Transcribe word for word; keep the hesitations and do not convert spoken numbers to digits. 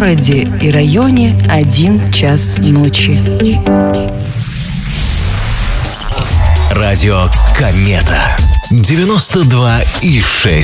городе и районе один час ночи. Радио Комета девяносто два и шесть.